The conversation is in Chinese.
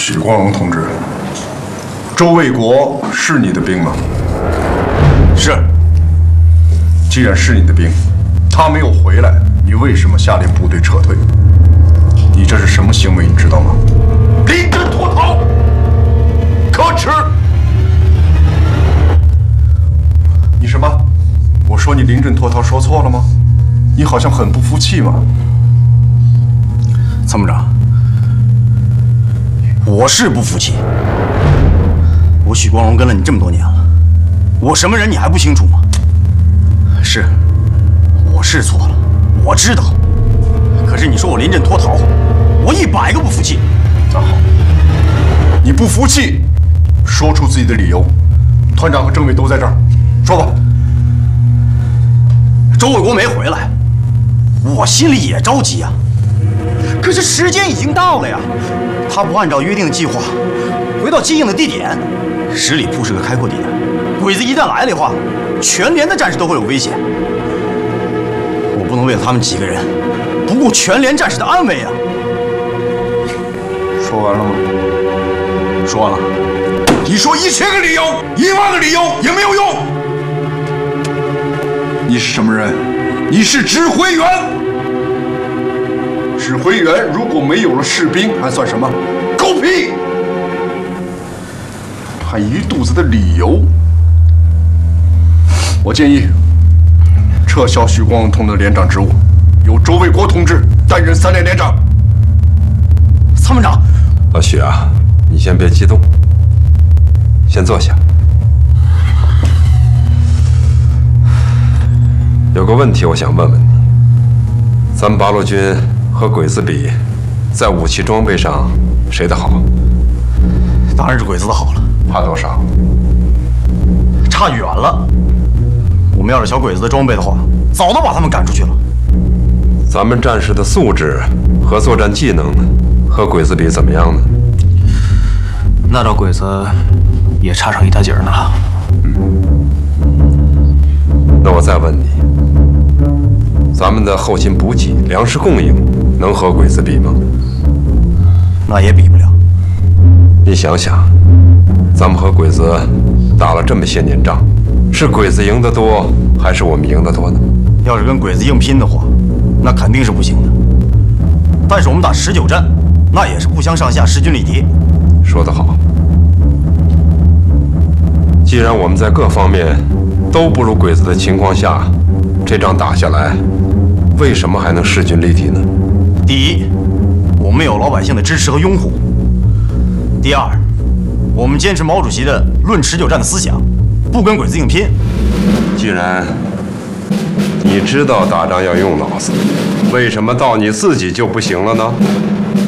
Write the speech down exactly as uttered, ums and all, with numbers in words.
许光荣同志，周卫国是你的兵吗？ 是。 既然是你的兵，他没有回来，你为什么下令部队撤退？你这是什么行为？你知道吗？临阵脱逃，可耻！你什么？我说你临阵脱逃，说错了吗？你好像很不服气嘛。 参谋长，我是不服气。我许光荣跟了你这么多年了，我什么人你还不清楚吗？是，我是错了，我知道。可是你说我临阵脱逃，我一百个不服气。 那好，你不服气，说出自己的理由。团长和政委都在这儿，说吧。 周卫国没回来，我心里也着急啊。可是时间已经到了呀，他不按照约定的计划回到接应的地点。十里铺是个开阔地带，鬼子一旦来了的话，全连的战士都会有危险。我不能为了他们几个人不顾全连战士的安危啊！ 说完了吗？ 说完了。 你说一千个理由，一万个理由也没有用。你是什么人？你是指挥员。指挥员如果没有了士兵，还算什么？狗屁！还一肚子的理由。我建议撤销许光荣同志的连长职务，由周卫国同志担任三连连长。 参谋长， 老许啊，你先别激动，先坐下。有个问题我想问问你，咱们八路军和鬼子比，在武器装备上谁的好？ 当然是鬼子的好了。 差多少？ 差远了。我们要是小鬼子的装备的话，早都把他们赶出去了。 咱们战士的素质和作战技能和鬼子比怎么样呢？ 那照鬼子也差上一大截呢。 嗯。那我再问你，咱们的后勤补给、粮食供应能和鬼子比吗？ 那也比不了。 你想想，咱们和鬼子打了这么些年仗，是鬼子赢得多，还是我们赢得多呢？ 要是跟鬼子硬拼的话，那肯定是不行的。但是我们打持久战，那也是不相上下，势均力敌。 说得好。既然我们在各方面都不如鬼子的情况下，这仗打下来，为什么还能势均力敌呢？ 第一，我们有老百姓的支持和拥护；第二，我们坚持毛主席的论持久战的思想，不跟鬼子硬拼。 既然你知道打仗要用脑子，为什么到你自己就不行了呢？